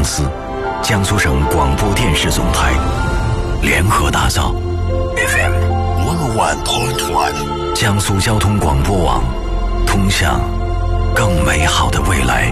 司、江苏省广播电视总台联合打造 FM 101.1江苏交通广播网，通向更美好的未来。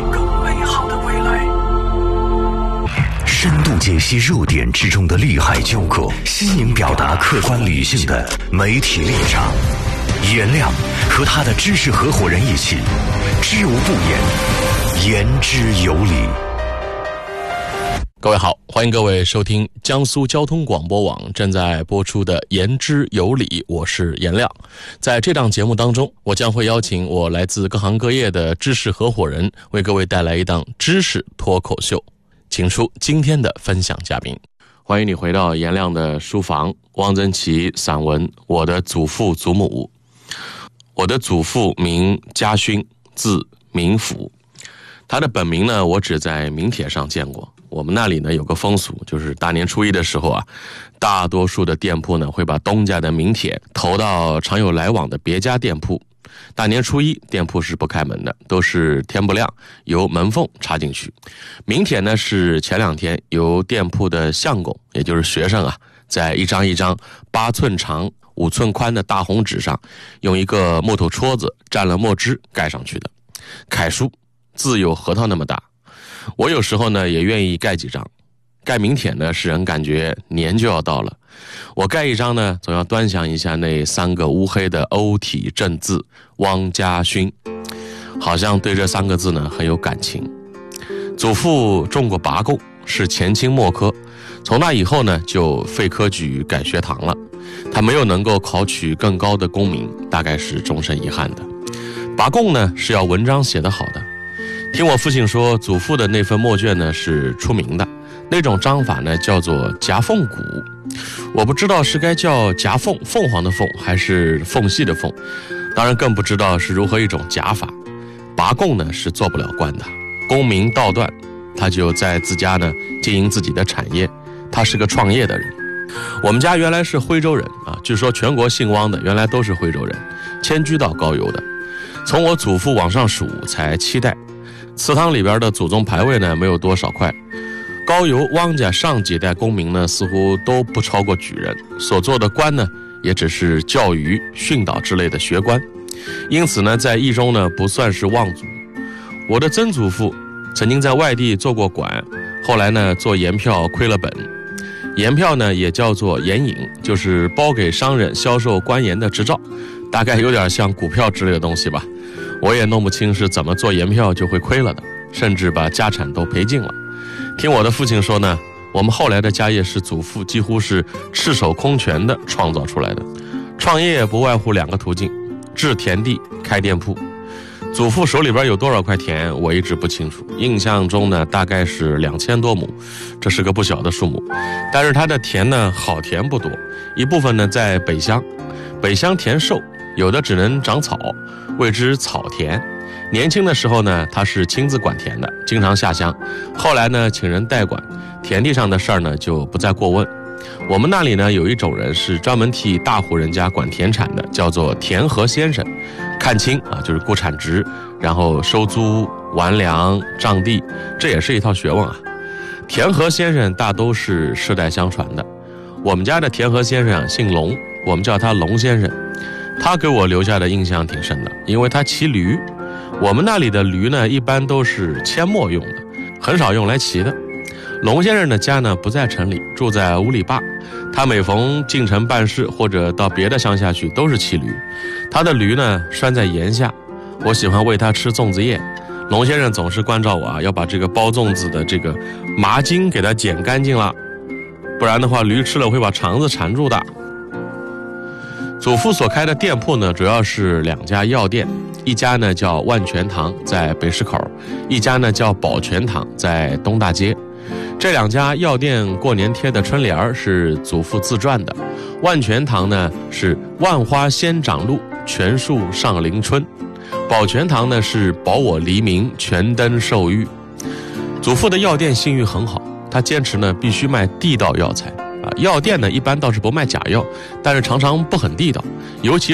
深度解析热点之中的利害纠葛，新颖表达客观理性的媒体立场。颜亮和他的知识合伙人一起，知无不言，言之有理。 各位好，欢迎各位收听江苏交通广播网正在播出的言之有理，我是颜亮。在这档节目当中，我将会邀请我来自各行各业的知识合伙人，为各位带来一档知识脱口秀。请出今天的分享嘉宾。欢迎你回到颜亮的书房。汪曾祺散文《我的祖父祖母》。我的祖父名家勋，字明甫。他的本名呢，我只在名帖上见过。我们那里呢有个风俗，就是大年初一的时候啊，大多数的店铺呢会把东家的名帖投到常有来往的别家店铺。大年初一店铺是不开门的，都是天不亮由门缝插进去。名帖呢是前2天由店铺的相公，也就是学生啊，在一张一张8寸长5寸宽的大红纸上，用一个木头戳子蘸了墨汁盖上去的。楷书字有核桃那么大。我有时候呢也愿意盖几张。盖名帖呢使人感觉年就要到了。我盖一张呢，总要端详一下那3个乌黑的欧体正字汪家勋，好像对这3个字呢很有感情。祖父中过拔贡，是前清末科，从那以后呢就废科举改学堂了。他没有能够考取更高的功名，大概是终身遗憾的。拔贡呢是要文章写得好的。听我父亲说，祖父的那份墨卷呢是出名的，那种章法呢叫做夹缝骨。我不知道是该叫夹缝，凤凰的凤，还是缝隙的缝，当然更不知道是如何一种夹法。拔贡呢是做不了官的，功名道断，他就在自家呢经营自己的产业。他是个创业的人。我们家原来是徽州人啊，据说全国姓汪的原来都是徽州人，迁居到高邮的。从我祖父往上数才7代，祠堂里边的祖宗牌位呢没有多少块。高邮汪家上几代功名呢似乎都不超过举人，所做的官呢也只是教育训导之类的学官，因此呢在义中呢不算是望族。我的曾祖父曾经在外地做过管，后来呢做盐票亏了本。盐票呢也叫做盐引，就是包给商人销售官盐的执照，大概有点像股票之类的东西吧。我也弄不清是怎么做盐票就会亏了的，甚至把家产都赔尽了。听我的父亲说呢，我们后来的家业是祖父几乎是赤手空拳的创造出来的。创业不外乎2个途径，置田地，开店铺。祖父手里边有多少块田我一直不清楚，印象中呢大概是2000多亩，这是个不小的数目。但是他的田呢好田不多，一部分呢在北乡。北乡田瘦，有的只能长草，谓之草田。年轻的时候呢他是亲自管田的，经常下乡，后来呢请人代管，田地上的事儿呢就不再过问。我们那里呢有一种人是专门替大户人家管田产的，叫做田和先生。看清啊，就是估产值，然后收租、完粮、账地，这也是一套学问啊。田和先生大都是世代相传的。我们家的田和先生啊姓龙，我们叫他龙先生。他给我留下的印象挺深的，因为他骑驴。我们那里的驴呢一般都是阡陌用的，很少用来骑的。龙先生的家呢不在城里，住在五里坝。他每逢进城办事或者到别的乡下去都是骑驴。他的驴呢拴在檐下，我喜欢喂他吃粽子叶。龙先生总是关照我啊，要把这个包粽子的这个麻筋给它剪干净了，不然的话驴吃了会把肠子缠住的。祖父所开的店铺呢主要是2家药店，一家呢叫万全堂，在北市口，一家呢叫宝全堂，在东大街。这2家药店过年贴的春联是祖父自撰的。万全堂呢是万花先长露，全树上迎春。宝全堂呢是保我黎明，全灯受玉。祖父的药店信誉很好，他坚持呢必须卖地道药材啊。药店呢一般倒是不卖假药，但是常常不很地道，尤其